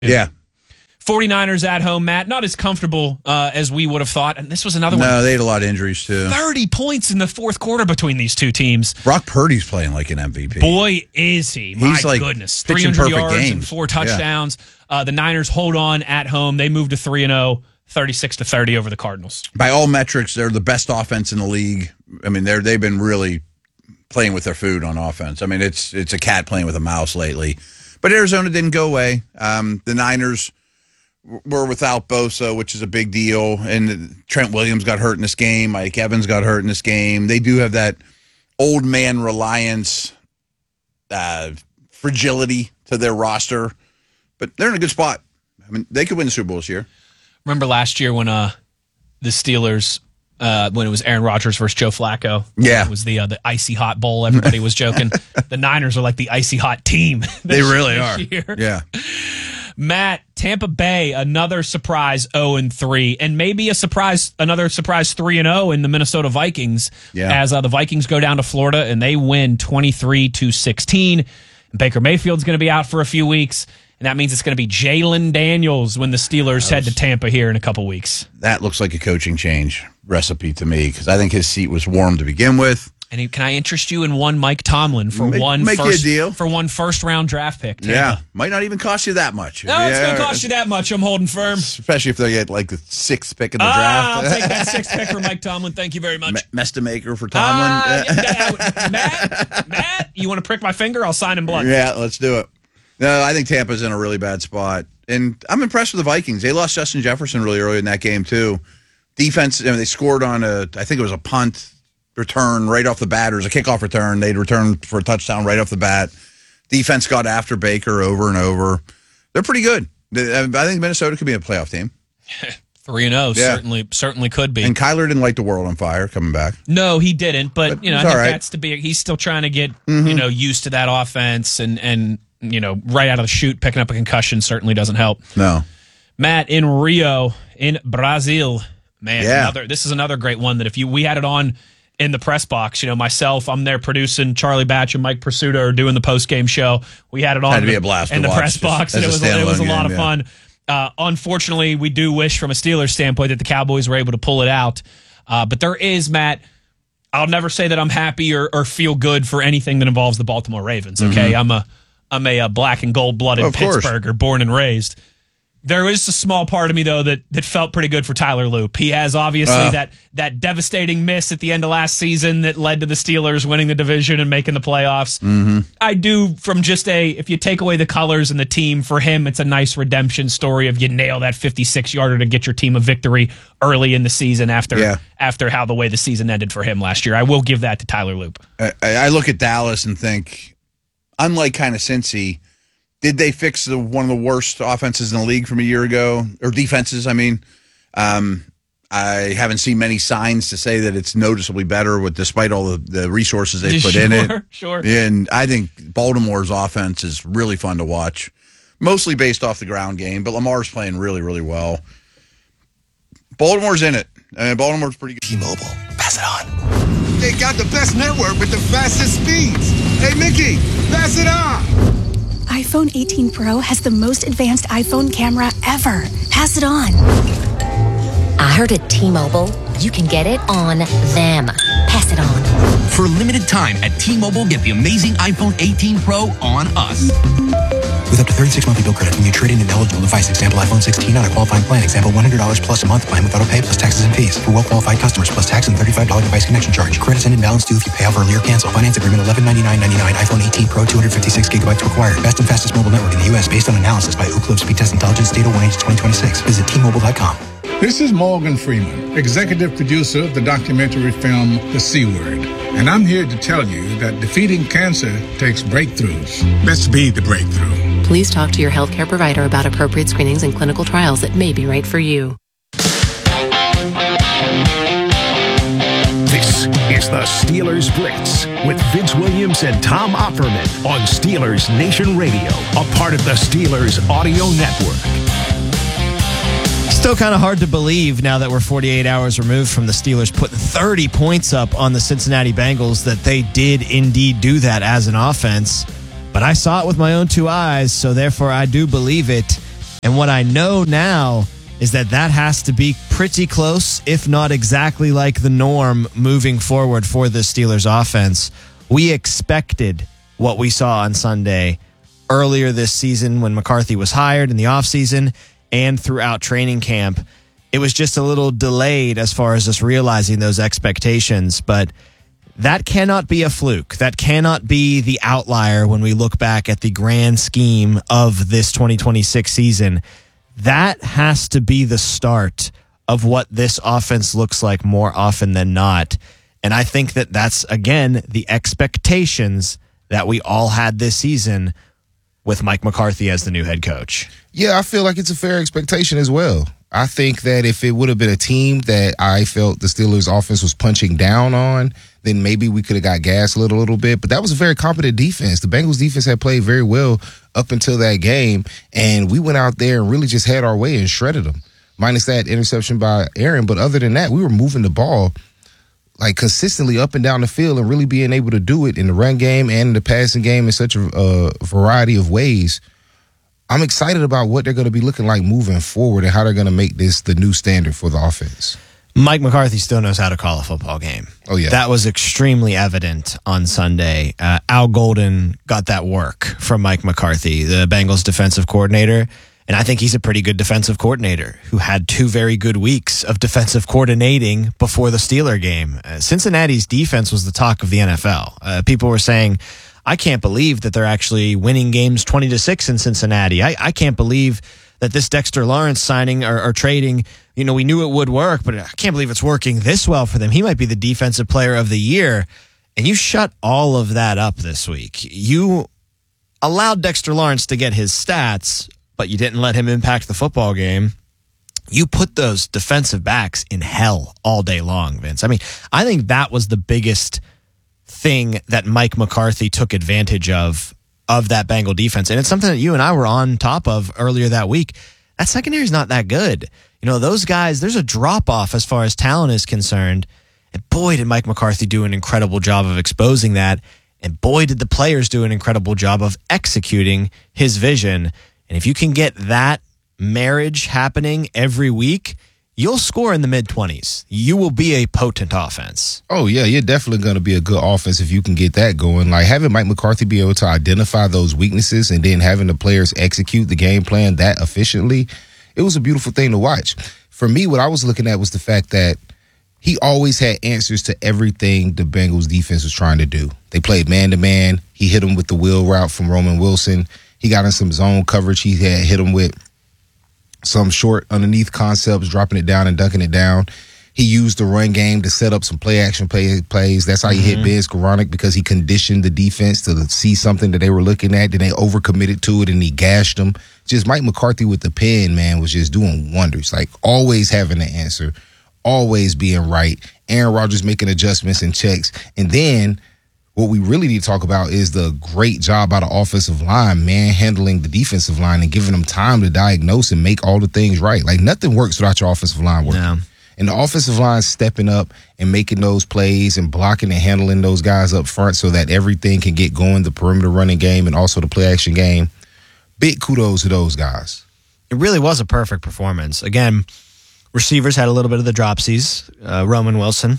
Yeah. 49ers at home, Matt, not as comfortable as we would have thought. And this was another one. No, they had a lot of injuries, too. 30 points in the fourth quarter between these two teams. Brock Purdy's playing like an MVP. Boy, is he. He's My like goodness. pitching 300 perfect yards games. and 4 touchdowns. Yeah. The Niners hold on at home. They move to 3-0, 36-30 over the Cardinals. By all metrics, they're the best offense in the league. I mean, they've been really playing with their food on offense. I mean, it's a cat playing with a mouse lately. But Arizona didn't go away. The Niners were without Bosa, which is a big deal. And Trent Williams got hurt in this game. Mike Evans got hurt in this game. They do have that old man reliance, fragility to their roster. But they're in a good spot. I mean, they could win the Super Bowl this year. Remember last year when the Steelers, when it was Aaron Rodgers versus Joe Flacco? Yeah. It was the icy hot bowl. Everybody was joking. The Niners are like the icy hot team. They really are. Year. Yeah. Matt, Tampa Bay, another surprise 0-3, and maybe another surprise 3-0 in the Minnesota Vikings. Yeah. As the Vikings go down to Florida and they win 23-16. Baker Mayfield's going to be out for a few weeks, and that means it's going to be Jalen Daniels when the Steelers head to Tampa here in a couple weeks. That looks like a coaching change recipe to me because I think his seat was warm to begin with. And can I interest you in one Mike Tomlin for make you a deal. For one first-round draft pick? Tampa. Yeah, might not even cost you that much. No, it's going to cost you that much. I'm holding firm. Especially if they get like the 6th pick in the draft. I'll take that 6th pick for Mike Tomlin. Thank you very much. Mestamaker for Tomlin. Matt, you want to prick my finger? I'll sign in blood. Yeah, let's do it. No, I think Tampa's in a really bad spot. And I'm impressed with the Vikings. They lost Justin Jefferson really early in that game, too. Defense, they scored on I think it was a punt return right off the bat, or it was a kickoff return. They'd return for a touchdown right off the bat. Defense got after Baker over and over. They're pretty good. I think Minnesota could be a playoff team. 3-0, certainly could be. And Kyler didn't light the world on fire coming back. No, he didn't. But I think right. that's he's still trying to get used to that offense, and right out of the chute, picking up a concussion certainly doesn't help. No. Matt, in Rio, in Brazil, man, yeah. This is another great one that we had it on in the press box. Myself, I'm there producing. Charlie Batch and Mike Pursuta are doing the post game show. We had it on. Had to be a blast in the press box, and it was a lot of fun. Unfortunately, we do wish from a Steelers standpoint that the Cowboys were able to pull it out. But there is, Matt, I'll never say that I'm happy or feel good for anything that involves the Baltimore Ravens. Okay, I'm a black and gold blooded Pittsburgher, born and raised. There is a small part of me, though, that felt pretty good for Tyler Loop. He has obviously that devastating miss at the end of last season that led to the Steelers winning the division and making the playoffs. Mm-hmm. I do, from just if you take away the colors and the team, for him, it's a nice redemption story of you nail that 56-yarder to get your team a victory early in the season after how the way the season ended for him last year. I will give that to Tyler Loop. I look at Dallas and think, unlike kind of Cincy, did they fix one of the worst offenses in the league from a year ago? Or defenses, I mean. I haven't seen many signs to say that it's noticeably better despite all the resources they put in it. Sure. And I think Baltimore's offense is really fun to watch, mostly based off the ground game, but Lamar's playing really, really well. Baltimore's in it. Baltimore's pretty good. T-Mobile. Pass it on. They got the best network with the fastest speeds. Hey, Mickey, pass it on. iPhone 18 Pro has the most advanced iPhone camera ever. Pass it on. I heard at T-Mobile, you can get it on them. Pass it on. For a limited time at T-Mobile, get the amazing iPhone 18 Pro on us. With up to 36 monthly bill credits when you trade in an eligible device. Example, iPhone 16 on a qualifying plan. Example, $100 plus a month plan with auto pay plus taxes and fees. For well-qualified customers, plus tax and $35 device connection charge. Credits end and balance due if you pay off early or cancel. Finance agreement $1199.99. iPhone 18 Pro 256 gigabytes required. Best and fastest mobile network in the U.S. based on analysis by Ookla Speed Test Intelligence. Data 1H2026. Visit T-Mobile.com. This is Morgan Freeman, executive producer of the documentary film The C Word. And I'm here to tell you that defeating cancer takes breakthroughs. Let's be the breakthrough. Please talk to your healthcare provider about appropriate screenings and clinical trials that may be right for you. This is the Steelers Blitz with Vince Williams and Tom Opperman on Steelers Nation Radio, a part of the Steelers Audio Network. Still kind of hard to believe now that we're 48 hours removed from the Steelers putting 30 points up on the Cincinnati Bengals that they did indeed do that as an offense. But I saw it with my own two eyes, so therefore I do believe it. And what I know now is that has to be pretty close, if not exactly like the norm moving forward for the Steelers offense. We expected what we saw on Sunday earlier this season when McCarthy was hired in the offseason and throughout training camp. It was just a little delayed as far as us realizing those expectations, but that cannot be a fluke. That cannot be the outlier when we look back at the grand scheme of this 2026 season. That has to be the start of what this offense looks like more often than not. And I think that that's, again, the expectations that we all had this season with Mike McCarthy as the new head coach. Yeah, I feel like it's a fair expectation as well. I think that if it would have been a team that I felt the Steelers offense was punching down on, then maybe we could have got gassed a little bit. But that was a very competent defense. The Bengals defense had played very well up until that game, and we went out there and really just had our way and shredded them, minus that interception by Aaron. But other than that, we were moving the ball like consistently up and down the field and really being able to do it in the run game and in the passing game in such a variety of ways. I'm excited about what they're going to be looking like moving forward and how they're going to make this the new standard for the offense. Mike McCarthy still knows how to call a football game. Oh, yeah. That was extremely evident on Sunday. Al Golden got that work from Mike McCarthy, the Bengals defensive coordinator. And I think he's a pretty good defensive coordinator who had 2 very good weeks of defensive coordinating before the Steeler game. Cincinnati's defense was the talk of the NFL. People were saying, I can't believe that they're actually winning games 20-6 in Cincinnati. I can't believe that this Dexter Lawrence signing or trading, we knew it would work, but I can't believe it's working this well for them. He might be the defensive player of the year. And you shut all of that up this week. You allowed Dexter Lawrence to get his stats, but you didn't let him impact the football game. You put those defensive backs in hell all day long, Vince. I mean, I think that was the biggest thing that Mike McCarthy took advantage of that Bengal defense. And it's something that you and I were on top of earlier that week. That secondary is not that good. Those guys, there's a drop-off as far as talent is concerned. And boy, did Mike McCarthy do an incredible job of exposing that. And boy, did the players do an incredible job of executing his vision. And if you can get that marriage happening every week, you'll score in the mid-20s. You will be a potent offense. Oh, yeah, you're definitely going to be a good offense if you can get that going. Like having Mike McCarthy be able to identify those weaknesses and then having the players execute the game plan that efficiently, it was a beautiful thing to watch. For me, what I was looking at was the fact that he always had answers to everything the Bengals defense was trying to do. They played man-to-man. He hit him with the wheel route from Roman Wilson. He got in some zone coverage. He had hit him with some short underneath concepts, dropping it down and dunking it down. He used the run game to set up some play-action plays. That's how he hit Ben Skoranek, because he conditioned the defense to see something that they were looking at. Then they overcommitted to it, and he gashed them. Just Mike McCarthy with the pen, man, was just doing wonders. Like always having the answer, always being right. Aaron Rodgers making adjustments and checks. And then what we really need to talk about is the great job by the offensive line, manhandling the defensive line and giving them time to diagnose and make all the things right. Like nothing works without your offensive line working. No. And the offensive line stepping up and making those plays and blocking and handling those guys up front so that everything can get going, the perimeter running game and also the play action game. Big kudos to those guys. It really was a perfect performance. Again, receivers had a little bit of the dropsies. Roman Wilson,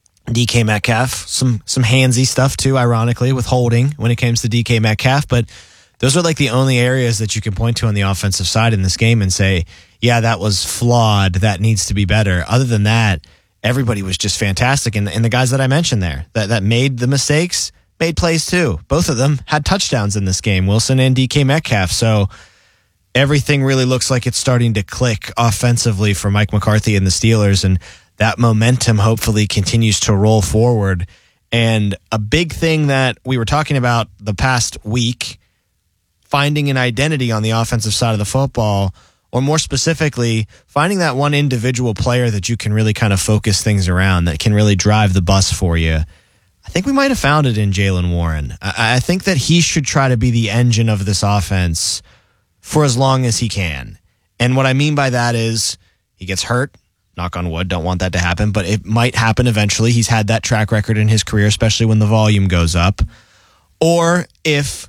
DK Metcalf, some handsy stuff too, ironically, with holding when it comes to DK Metcalf. But those are like the only areas that you can point to on the offensive side in this game and say, yeah, that was flawed. That needs to be better. Other than that, everybody was just fantastic. And the guys that I mentioned there that made the mistakes made plays too. Both of them had touchdowns in this game, Wilson and DK Metcalf. So everything really looks like it's starting to click offensively for Mike McCarthy and the Steelers. And that momentum hopefully continues to roll forward. And a big thing that we were talking about the past week, finding an identity on the offensive side of the football, or more specifically, finding that one individual player that you can really kind of focus things around, that can really drive the bus for you. I think we might have found it in Jaylen Warren. I think that he should try to be the engine of this offense for as long as he can. And what I mean by that is he gets hurt. Knock on wood, don't want that to happen, but it might happen eventually. He's had that track record in his career, especially when the volume goes up. Or if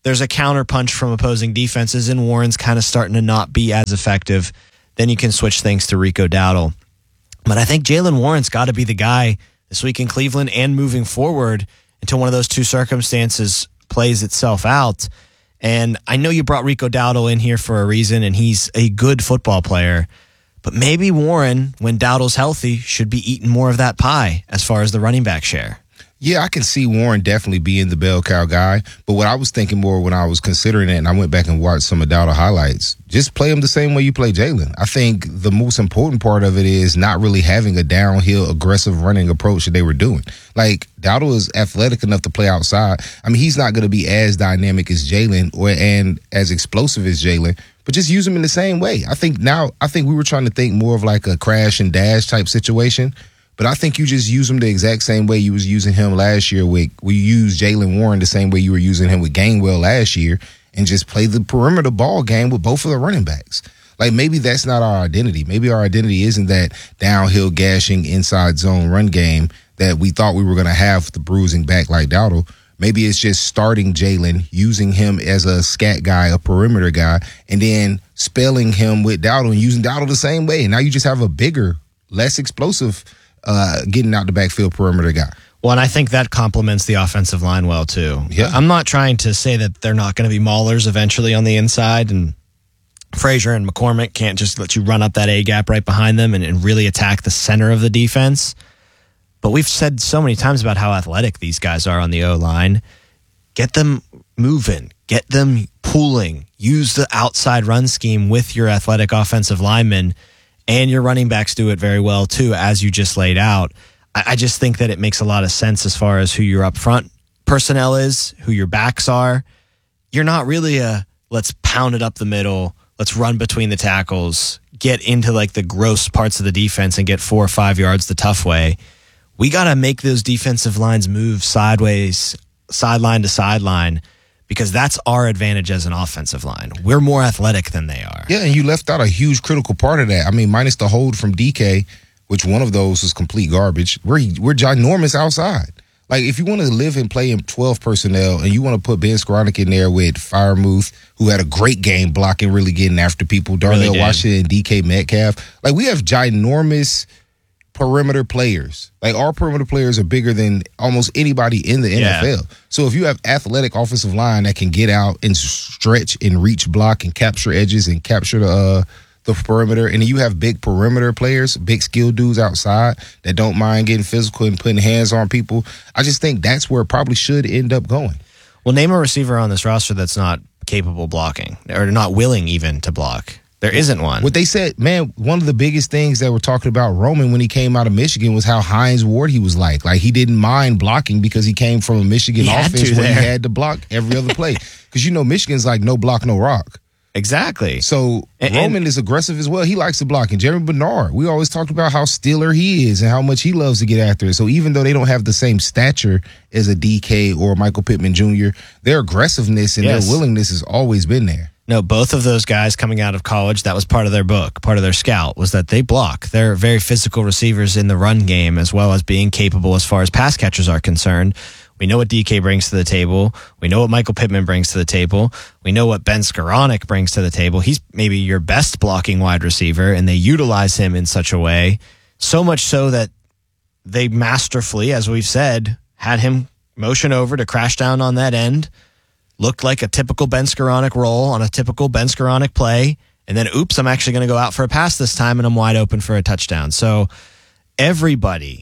there's a counterpunch from opposing defenses and Warren's kind of starting to not be as effective, then you can switch things to Rico Dowdle. But I think Jaylen Warren's got to be the guy this week in Cleveland and moving forward until one of those two circumstances plays itself out. And I know you brought Rico Dowdle in here for a reason, and he's a good football player. But maybe Warren, when Dowdle's healthy, should be eating more of that pie as far as the running back share. Yeah, I can see Warren definitely being the bell cow guy. But what I was thinking more when I was considering it, and I went back and watched some of Dowdle highlights, just play him the same way you play Jaylen. I think the most important part of it is not really having a downhill, aggressive running approach that they were doing. Like, Dowdle is athletic enough to play outside. I mean, he's not going to be as dynamic as Jaylen and as explosive as Jaylen, but just use him in the same way. I think we were trying to think more of like a crash and dash type situation. But I think you just use him the exact same way you was using him last year. We used Jaylen Warren the same way you were using him with Gainwell last year, and just play the perimeter ball game with both of the running backs. Like, maybe that's not our identity. Maybe our identity isn't that downhill gashing inside zone run game that we thought we were going to have with the bruising back like Dowdle. Maybe it's just starting Jaylen, using him as a scat guy, a perimeter guy, and then spelling him with Dowdle and using Dowdle the same way. And now you just have a bigger, less explosive getting out the backfield perimeter guy. Well, and I think that complements the offensive line well, too. Yeah. I'm not trying to say that they're not going to be maulers eventually on the inside, and Frazier and McCormick can't just let you run up that A-gap right behind them and really attack the center of the defense. But we've said so many times about how athletic these guys are on the O-line. Get them moving. Get them pulling. Use the outside run scheme with your athletic offensive linemen, and your running backs do it very well, too, as you just laid out. I just think that it makes a lot of sense as far as who your up front personnel is, who your backs are. You're not really let's pound it up the middle, let's run between the tackles, get into like the gross parts of the defense and get 4 or 5 yards the tough way. We got to make those defensive lines move sideways, sideline to sideline, because that's our advantage as an offensive line. We're more athletic than they are. Yeah, and you left out a huge critical part of that. I mean, minus the hold from DK, which one of those was complete garbage, we're ginormous outside. Like, if you want to live and play in 12 personnel and you want to put Ben Skoranek in there with Freiermuth, who had a great game blocking, really getting after people, Darnell Washington and DK Metcalf, like, we have ginormous perimeter players. Like, our perimeter players are bigger than almost anybody in the NFL. So if you have athletic offensive line that can get out and stretch and reach block and capture edges and capture the perimeter, and then you have big perimeter players, big skill dudes outside that don't mind getting physical and putting hands on people, I just think that's where it probably should end up going. Well, name a receiver on this roster that's not capable blocking or not willing even to block. There isn't one. What they said, man, one of the biggest things that we're talking about Roman when he came out of Michigan was how Hines Ward he was like. Like, he didn't mind blocking because he came from a Michigan offense where he had to block every other play. Because, you know, Michigan's like no block, no rock. Exactly. So Roman is aggressive as well. He likes to block. And Jeremy Bernard, we always talked about how Steeler he is and how much he loves to get after it. So even though they don't have the same stature as a DK or Michael Pittman Jr., their aggressiveness and their willingness has always been there. No, both of those guys coming out of college, that was part of their book, part of their scout, was that they block. They're very physical receivers in the run game as well as being capable as far as pass catchers are concerned. We know what DK brings to the table. We know what Michael Pittman brings to the table. We know what Ben Skoranek brings to the table. He's maybe your best blocking wide receiver, and they utilize him in such a way, so much so that they masterfully, as we've said, had him motion over to crash down on that end, looked like a typical Ben Skoranek roll on a typical Ben Skoranek play, and then, oops, I'm actually going to go out for a pass this time, and I'm wide open for a touchdown. So everybody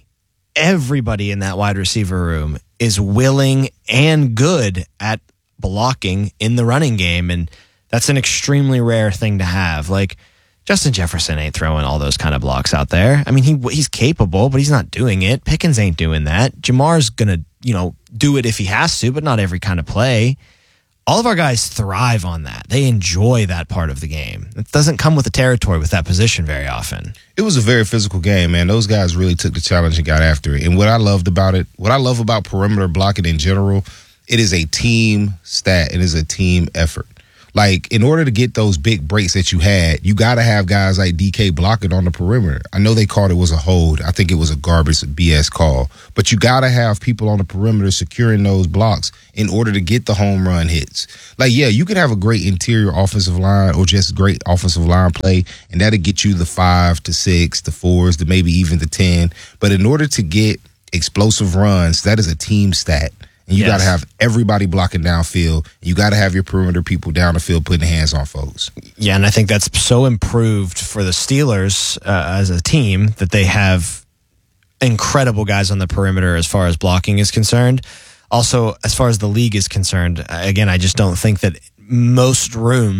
in that wide receiver room is willing and good at blocking in the running game, and that's an extremely rare thing to have. Like, Justin Jefferson ain't throwing all those kind of blocks out there. I mean, he's capable, but he's not doing it. Pickens ain't doing that. Jamar's going to, do it if he has to, but not every kind of play. All of our guys thrive on that. They enjoy that part of the game. It doesn't come with the territory with that position very often. It was a very physical game, man. Those guys really took the challenge and got after it. And what I loved about it, what I love about perimeter blocking in general, it is a team stat. It is a team effort. Like, in order to get those big breaks that you had, you got to have guys like DK blocking on the perimeter. I know they called it was a hold. I think it was a garbage BS call. But you got to have people on the perimeter securing those blocks in order to get the home run hits. Like, yeah, you could have a great interior offensive line or just great offensive line play, and that'll get you the 5 to 6, the 4s, to maybe even the 10. But in order to get explosive runs, that is a team stat. And you got to have everybody blocking downfield. You got to have your perimeter people down the field putting hands on folks. Yeah, and I think that's so improved for the Steelers as a team that they have incredible guys on the perimeter as far as blocking is concerned. Also, as far as the league is concerned, again, I just don't think that most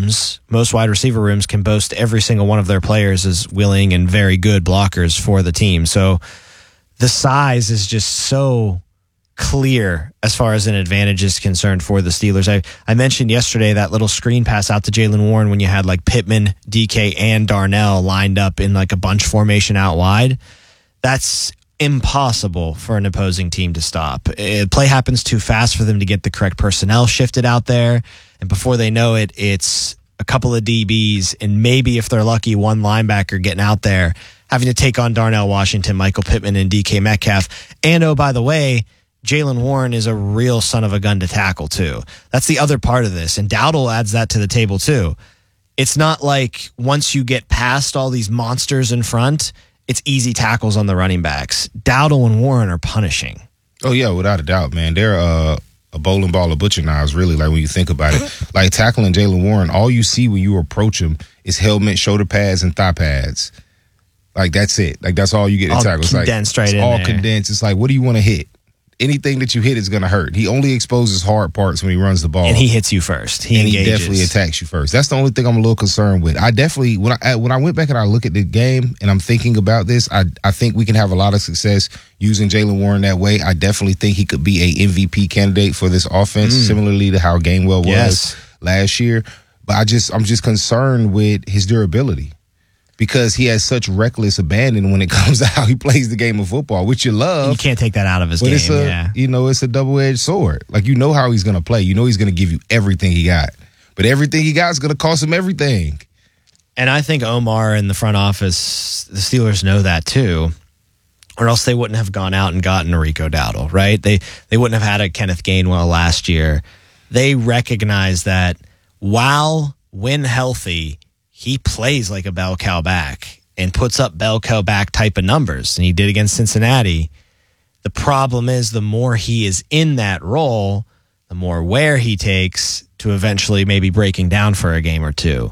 wide receiver rooms can boast every single one of their players as willing and very good blockers for the team. So the size is just so clear as far as an advantage is concerned for the Steelers. I mentioned yesterday that little screen pass out to Jaylen Warren when you had like Pittman, DK, and Darnell lined up in like a bunch formation out wide. That's impossible for an opposing team to stop. Play happens too fast for them to get the correct personnel shifted out there, and before they know it, it's a couple of DBs and maybe, if they're lucky, one linebacker getting out there having to take on Darnell Washington, Michael Pittman, and DK Metcalf. And oh, by the way, Jaylen Warren is a real son of a gun to tackle, too. That's the other part of this, and Dowdle adds that to the table, too. It's not like once you get past all these monsters in front, it's easy tackles on the running backs. Dowdle and Warren are punishing. Oh, yeah, without a doubt, man. They're a bowling ball of butcher knives, really, like when you think about it. Like tackling Jaylen Warren, all you see when you approach him is helmet, shoulder pads, and thigh pads. Like, that's it. Like, that's all you get in tackles. Condensed like, right in all there. condensed. It's like, what do you want to hit? Anything that you hit is going to hurt. He only exposes hard parts when he runs the ball. And he hits you first. He definitely attacks you first. That's the only thing I'm a little concerned with. I definitely, when I went back and I look at the game and I'm thinking about this, I think we can have a lot of success using Jaylen Warren that way. I definitely think he could be a MVP candidate for this offense, similarly to how Gainwell was last year. But I'm just concerned with his durability, because he has such reckless abandon when it comes to how he plays the game of football, which you love. You can't take that out of his game. It's a double-edged sword. Like, you know how he's going to play. You know he's going to give you everything he got. But everything he got is going to cost him everything. And I think Omar and the front office, the Steelers know that too, or else they wouldn't have gone out and gotten Rico Dowdle, right? They wouldn't have had a Kenneth Gainwell last year. They recognize that when healthy, he plays like a bell cow back and puts up bell cow back type of numbers, and he did against Cincinnati. The problem is, the more he is in that role, the more wear he takes to eventually maybe breaking down for a game or two.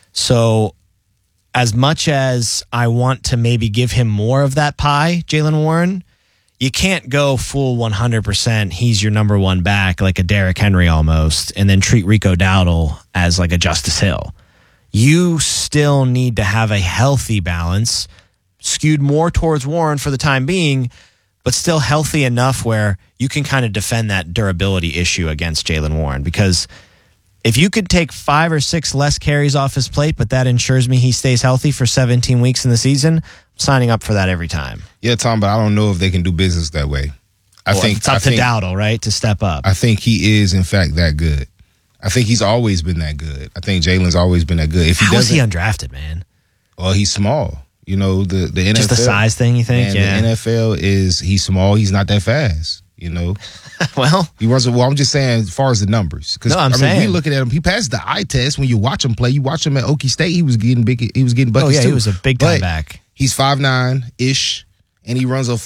So as much as I want to maybe give him more of that pie, Jaylen Warren, you can't go full 100%. He's your number one back, like a Derrick Henry almost, and then treat Rico Dowdle as like a Justice Hill. You still need to have a healthy balance, skewed more towards Warren for the time being, but still healthy enough where you can kind of defend that durability issue against Jaylen Warren. Because if you could take 5 or 6 less carries off his plate, but that ensures me he stays healthy for 17 weeks in the season, I'm signing up for that every time. Yeah, Tom, but I don't know if they can do business that way. I think it's up to Dowdle, right, to step up. I think he is, in fact, that good. I think he's always been that good. I think Jaylen's always been that good. How is he undrafted, man? Well, he's small. You know, the NFL. Just the size thing, you think? Man, the NFL he's small. He's not that fast, you know. Well, he runs. Well, I'm just saying, as far as the numbers. No, I'm saying. We looking at him. He passed the eye test when you watch him play. You watch him at Okie State. He was getting big. He was getting buckets too. He was a big time back. He's 5'9" and he runs a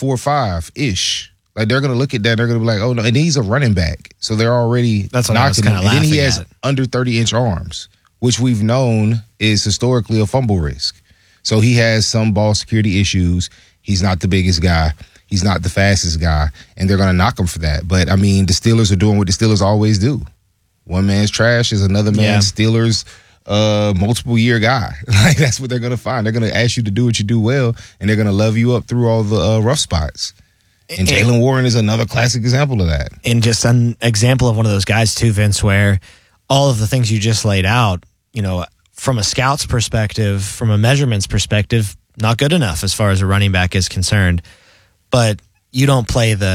4.5 Like, they're going to look at that. They're going to be like, oh, no. And he's a running back. So they're already That's what I was knocking kind him. of And then he has at. under 30-inch arms, which we've known is historically a fumble risk. So he has some ball security issues. He's not the biggest guy. He's not the fastest guy. And they're going to knock him for that. But, I mean, the Steelers are doing what the Steelers always do. One man's trash is another man's Steelers multiple-year guy. Like, that's what they're going to find. They're going to ask you to do what you do well, and they're going to love you up through all the rough spots. And Jaylen Warren is another classic example of that. And just an example of one of those guys, too, Vince, where all of the things you just laid out, you know, from a scout's perspective, from a measurements perspective, not good enough as far as a running back is concerned. But you don't play the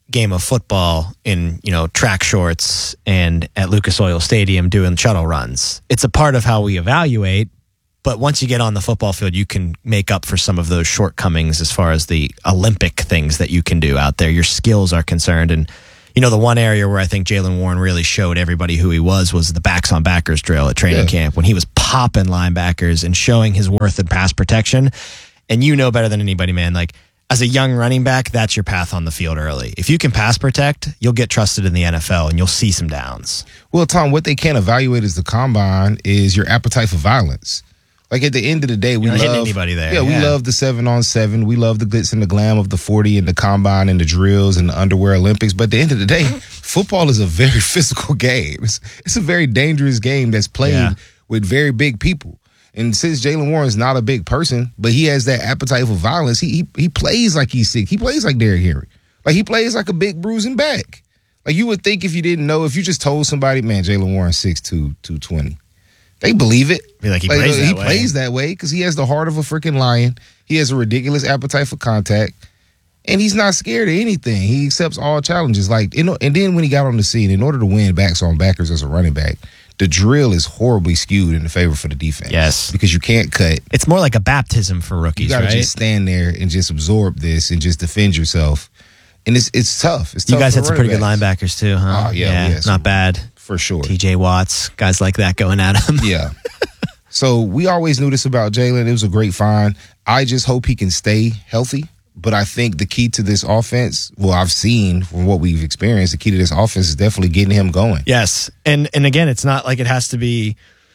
game of football in, track shorts and at Lucas Oil Stadium doing shuttle runs. It's a part of how we evaluate, but once you get on the football field, you can make up for some of those shortcomings as far as the Olympic things that you can do out there. Your skills are concerned. And, the one area where I think Jaylen Warren really showed everybody who he was the backs on backers drill at training camp when he was popping linebackers and showing his worth in pass protection. And you know better than anybody, man, like, as a young running back, that's your path on the field early. If you can pass protect, you'll get trusted in the NFL and you'll see some downs. Well, Tom, what they can't evaluate as the combine is your appetite for violence. Like at the end of the day, we love hitting anybody there. Yeah, we love the 7-on-7. We love the glitz and the glam of the 40 and the combine and the drills and the underwear Olympics. But at the end of the day, football is a very physical game. It's a very dangerous game that's played with very big people. And since Jaylen Warren's not a big person, but he has that appetite for violence, he plays like he's sick. He plays like Derrick Henry. Like he plays like a big bruising back. Like you would think if you didn't know, if you just told somebody, man, Jaylen Warren 6'2", 220. They believe it. Be like he plays that way because he has the heart of a freaking lion. He has a ridiculous appetite for contact, and he's not scared of anything. He accepts all challenges. And then when he got on the scene, in order to win backs on backers as a running back, the drill is horribly skewed in the favor for the defense. Yes, because you can't cut. It's more like a baptism for rookies. You got to right? just stand there and just absorb this and just defend yourself. And it's tough. It's tough. You guys had some pretty good linebackers too, huh? Oh yeah, not bad for sure. TJ Watts, guys like that going at him. Yeah. So we always knew this about Jaylen. It was a great find. I just hope he can stay healthy. But I think the key to this offense, well, I've seen from what we've experienced, the key to this offense is definitely getting him going. Yes. And again, it's not like it has to be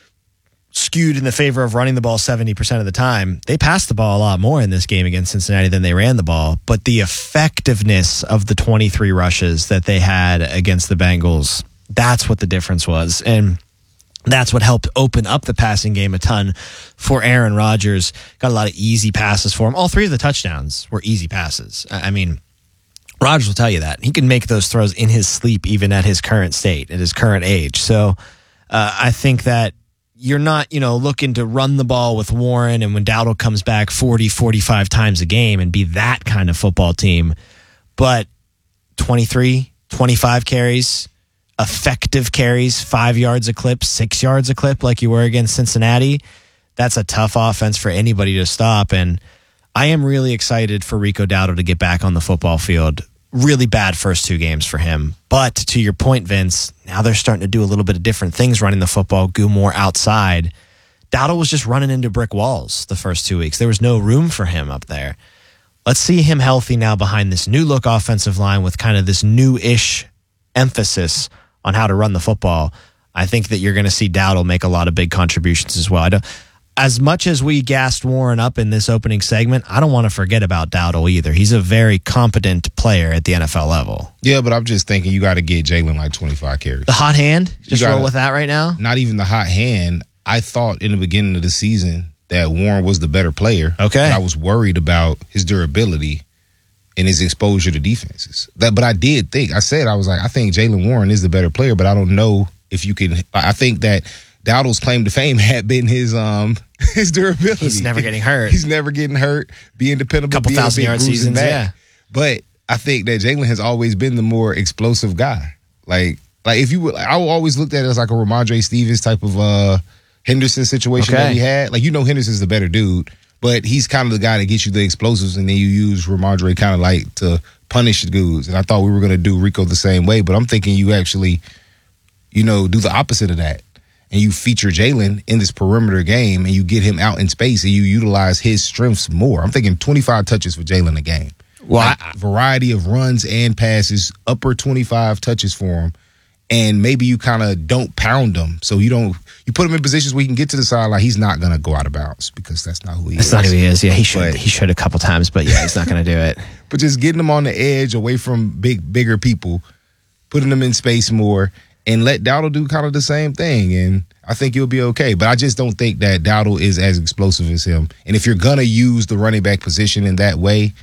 skewed in the favor of running the ball 70% of the time. They passed the ball a lot more in this game against Cincinnati than they ran the ball. But the effectiveness of the 23 rushes that they had against the Bengals, that's what the difference was. And that's what helped open up the passing game a ton for Aaron Rodgers. Got a lot of easy passes for him. All three of the touchdowns were easy passes. I mean, Rodgers will tell you that. He can make those throws in his sleep, even at his current state, at his current age. So I think that you're not, looking to run the ball with Warren and when Dowdle comes back 40, 45 times a game and be that kind of football team. But 23, 25 carries, effective carries, 5 yards a clip, 6 yards a clip like you were against Cincinnati. That's a tough offense for anybody to stop. And I am really excited for Rico Dowdle to get back on the football field. Really bad first 2 games for him. But to your point, Vince, now they're starting to do a little bit of different things running the football, go more outside. Dowdle was just running into brick walls the first 2 weeks. There was no room for him up there. Let's see him healthy now behind this new look offensive line with kind of this new-ish emphasis on how to run the football. I think that you're going to see Dowdle make a lot of big contributions as well. As much as we gassed Warren up in this opening segment, I don't want to forget about Dowdle either. He's a very competent player at the NFL level. Yeah, but I'm just thinking you got to get Jaylen like 25 carries. The hot hand? Just roll with that right now? Not even the hot hand. I thought in the beginning of the season that Warren was the better player. Okay. I was worried about his durability and his exposure to defenses. But I did think, I was like, I think Jaylen Warren is the better player, but I don't know if you can. I think that Dowdle's claim to fame had been his durability. He's never getting hurt. He's never getting hurt, being dependable, couple being 1,000-yard seasons, back. Yeah. But I think that Jaylen has always been the more explosive guy. Like if you would, I always looked at it as like a Ramondre Stevens type of Henderson situation that he had. Like, Henderson's the better dude, but he's kind of the guy that gets you the explosives, and then you use Ramondre kind of like to punish the dudes. And I thought we were going to do Rico the same way, but I'm thinking you actually, do the opposite of that. And you feature Jaylen in this perimeter game, and you get him out in space, and you utilize his strengths more. I'm thinking 25 touches for Jaylen a game. Well, variety of runs and passes, upper 25 touches for him. And maybe you kind of don't pound him. So you put him in positions where he can get to the sideline. He's not going to go out of bounds because that's not who he is. That's not who he is. Yeah, he should a couple times, but yeah, he's not going to do it. But just getting him on the edge away from bigger people, putting them in space more, and let Dowdle do kind of the same thing. And I think you'll be okay. But I just don't think that Dowdle is as explosive as him. And if you're going to use the running back position in that way,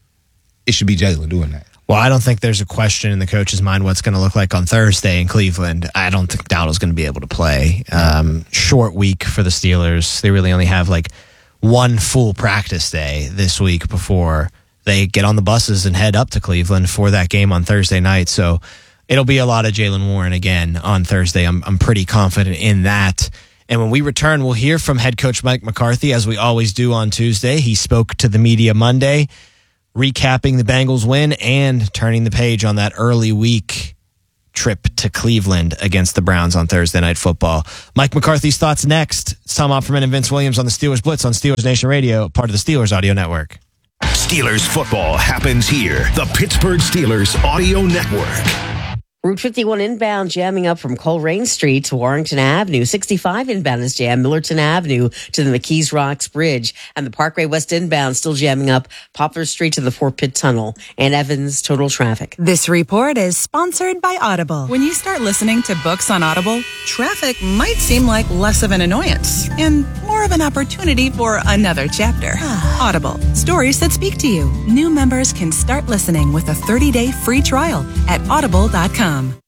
it should be Jaylen doing that. Well, I don't think there's a question in the coach's mind what's going to look like on Thursday in Cleveland. I don't think Dowdle's going to be able to play. Short week for the Steelers. They really only have like one full practice day this week before they get on the buses and head up to Cleveland for that game on Thursday night. So it'll be a lot of Jaylen Warren again on Thursday. I'm pretty confident in that. And when we return, we'll hear from head coach Mike McCarthy, as we always do on Tuesday. He spoke to the media Monday, recapping the Bengals win and turning the page on that early week trip to Cleveland against the Browns on Thursday Night Football. Mike McCarthy's thoughts next. Tom Opperman and Vince Williams on the Steelers Blitz on Steelers Nation Radio, part of the Steelers Audio Network. Steelers football happens here. The Pittsburgh Steelers Audio Network. Route 51 inbound jamming up from Coleraine Street to Warrington Avenue. 65 inbound is jammed Millerton Avenue to the McKees Rocks Bridge. And the Parkway West inbound still jamming up Poplar Street to the Fort Pitt Tunnel. And Evans, total traffic. This report is sponsored by Audible. When you start listening to books on Audible, traffic might seem like less of an annoyance and more of an opportunity for another chapter. Audible, stories that speak to you. New members can start listening with a 30-day free trial at audible.com.